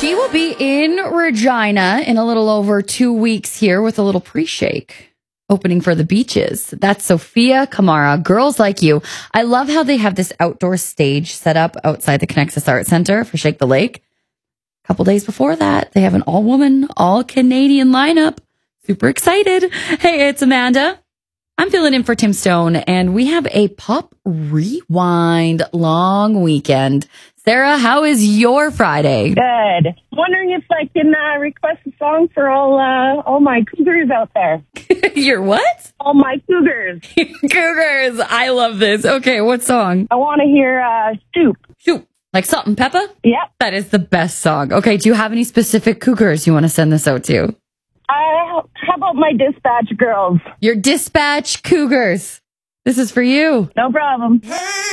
She will be in Regina in a little over 2 weeks here with a little pre-shake opening for the beaches. That's Sophia Kamara, Girls Like You. I love how they have this outdoor stage set up outside the Connexus Art Center for Shake the Lake. A couple days before that, they have an all-woman, all-Canadian lineup. Super excited. Hey, it's Amanda. I'm filling in for Tim Stone, and we have a Pop Rewind long weekend. Sarah, how is your Friday? Good. Wondering if I can request a song for all my cougars out there. Your what? All my cougars. Cougars. I love this. Okay, what song? I want to hear Stoop. Shoot. Like Salt and Pepper? Yep. That is the best song. Okay, do you have any specific cougars you want to send this out to? How about my Dispatch girls? Your Dispatch Cougars. This is for you. No problem.